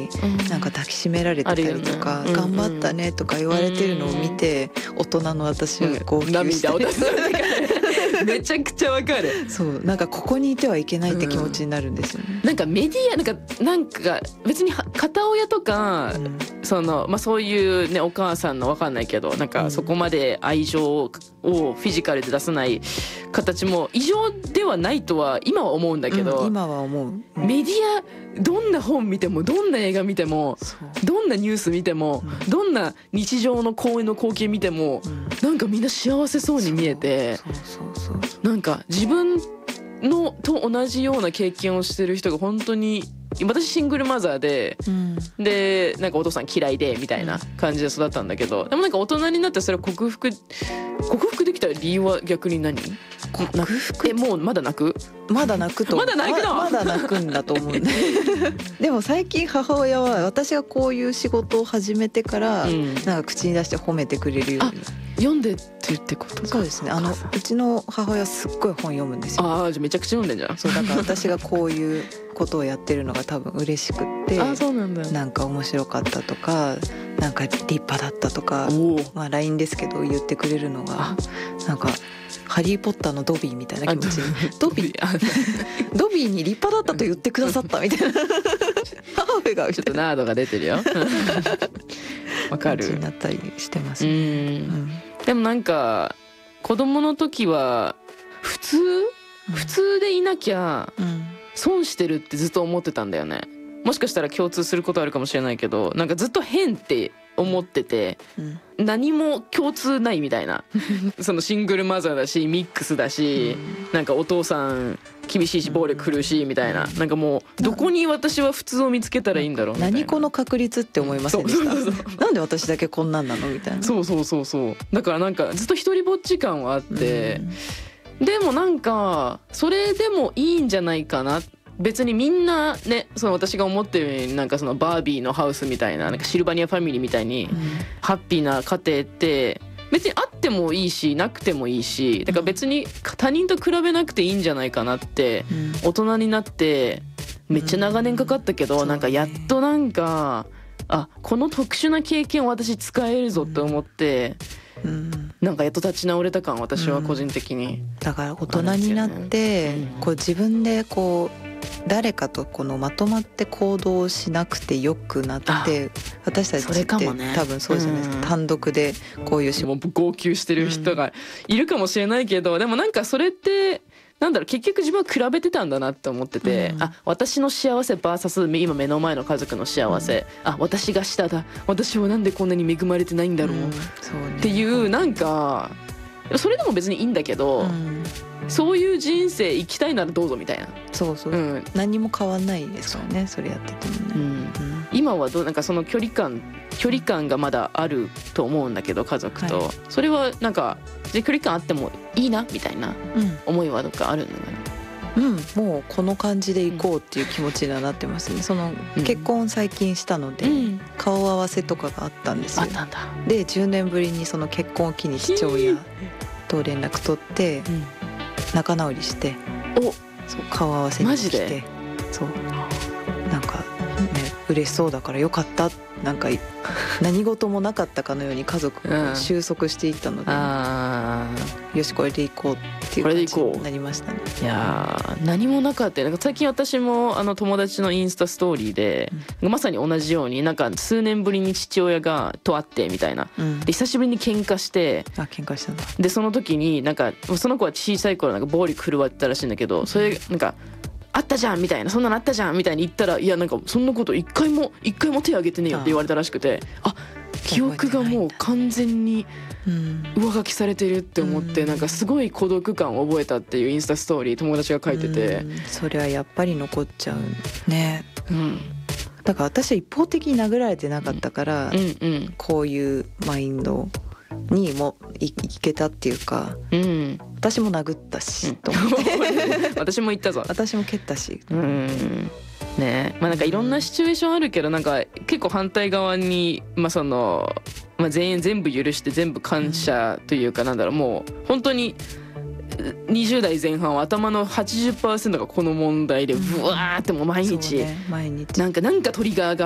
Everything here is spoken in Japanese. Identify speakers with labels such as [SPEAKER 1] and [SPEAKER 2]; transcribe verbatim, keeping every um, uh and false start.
[SPEAKER 1] になんか抱きしめられてたりとか、
[SPEAKER 2] うん、
[SPEAKER 1] 頑張ったねとか言われてるのを見て、大人の私は号泣して、
[SPEAKER 2] 涙を出すめちゃくちゃわかる。
[SPEAKER 1] そうなんかここにいてはいけないって気持ちになるんですよね、
[SPEAKER 2] うん、なんかメディアなんかなんか別に片親とか、うん、そのまあそういうねお母さんのわかんないけどなんかそこまで愛情をフィジカルで出さない形も異常ではないとは今は思うんだけど、
[SPEAKER 1] うん、今は思う、うん、
[SPEAKER 2] メディアどんな本見てもどんな映画見てもどんなニュース見ても、うん、どんな日常の公園の光景見ても、うん、なんかみんな幸せそうに見えて、なんか自分のと同じような経験をしてる人が本当に、私シングルマザーで、うん、でなんかお父さん嫌いでみたいな感じで育ったんだけど、でもなんか大人になってそれを克服克服できた理由は逆に何？克服？えもうまだ泣く？
[SPEAKER 1] まだ泣くと
[SPEAKER 2] まだ泣くの？
[SPEAKER 1] まだ泣くんだと思うんででも最近母親は私がこういう仕事を始めてから、うん、なんか口に出して褒めてくれるように。
[SPEAKER 2] 読んでって言ってことか。
[SPEAKER 1] そうですね、あのうちの母親すっごい本読むんですよ。
[SPEAKER 2] ああ、じゃあめちゃくちゃ読んでんじゃん。
[SPEAKER 1] そうだから私がこういうことをやってるのが多分嬉しくって
[SPEAKER 2] あ、そうなんだ。
[SPEAKER 1] なんか面白かったとかなんか立派だったとか、まあ ライン ですけど言ってくれるのがなんかハリーポッターのドビーみたいな気持ちにドビードビーに立派だったと言ってくださったみたいな母親が
[SPEAKER 2] ちょっとナードが出てるよわかる
[SPEAKER 1] になったりしてますね。
[SPEAKER 2] うん、うん、でもなんか子供の時は普通、うん、普通でいなきゃ損してるってずっと思ってたんだよね。もしかしたら共通することあるかもしれないけど、なんかずっと変って思ってて、うん、何も共通ないみたいなそのシングルマザーだしミックスだし、うん、なんかお父さん厳しいし暴力振るうしみたいな、なんかもうどこに私は普通を見つけたらいいんだろうみたいな。
[SPEAKER 1] 何この確率って思いませんでした？そうそうそう、なんで私だけこんなんなのみたいな。
[SPEAKER 2] そうそうそうそう。だからなんかずっと一人ぼっち感はあって、うん、でもなんかそれでもいいんじゃないかな。別にみんなね、その私が思ってるようになんかそのバービーのハウスみたいな、なんかシルバニアファミリーみたいにハッピーな家庭って別にあってもいいしなくてもいいし、だから別に他人と比べなくていいんじゃないかなって大人になってめっちゃ長年かかったけど、なんかやっとなんかあこの特殊な経験を私使えるぞって思って、なんかやっと立ち直れた感、私は個人的に。
[SPEAKER 1] だから大人になってこう自分でこう誰かとこのまとまって行動しなくてよくなって、私たちって多分そうじゃないですか、単独でこういう仕事
[SPEAKER 2] 号泣してる人がいるかもしれないけど、でもなんかそれってなんだろう、結局自分は比べてたんだなって思ってて、うん、あ私の幸せ ブイエス 今目の前の家族の幸せ、うん、あ私が下だ、私はなんでこんなに恵まれてないんだろう、うんそうね、っていうなんかそれでも別にいいんだけど、うん、そういう人生生きたいならどうぞみたいな。
[SPEAKER 1] そうそう、うん、何も変わんないですからね、それやっててもね、うんうん、
[SPEAKER 2] 今はどうなんかその距離感距離感がまだあると思うんだけど家族と、はい、それはなんか距離感あってもいいなみたいな思いはどっかあるのかな。
[SPEAKER 1] うん、もうこの感じでいこうっていう気持ちにはなってますね。その結婚最近したので、うん、顔合わせとかがあったんですよ。あったんだ。でじゅうねんぶりにその結婚を機に父親と連絡取って仲直りして、おそう顔合わせに来て、マジでそうなんかね嬉しそうだからよかったなんか何事もなかったかのように家族が収束していったので、うん、あよしこれでいこうっていう感じになりましたね。
[SPEAKER 2] いや何もなかった。なんか最近私もあの友達のインスタストーリーで、うん、まさに同じようになんか数年ぶりに父親がと会ってみたいな、うん、で久しぶりに喧嘩して
[SPEAKER 1] あ喧嘩したんだ。
[SPEAKER 2] でその時になんかその子は小さい頃なんか暴力振るわれてたらしいんだけど、それなんかあったじゃんみたいな、そんなのあったじゃんみたいに言ったら、いやなんかそんなこと一回も一回も手挙げてねえよって言われたらしくて、あ記憶がもう完全に上書きされてるって思って、なんかすごい孤独感を覚えたっていうインスタストーリー友達が書いてて、
[SPEAKER 1] それはやっぱり残っちゃうね、うん、だから私は一方的に殴られてなかったから、うんうんうん、こういうマインドにも い, いけたっていうか、うん、私も殴ったし、うん、と思って
[SPEAKER 2] 私も言ったぞ
[SPEAKER 1] 私も蹴ったし、
[SPEAKER 2] うんね、まあなんかいろんなシチュエーションあるけど、なんか結構反対側に、まあそのまあ、全員全部許して全部感謝というか、なんだろう、もう本当ににじゅう代前半は頭の はちじゅっパーセント がこの問題でブワーってもう毎日、うんそうね、毎日なんかなんかトリガーが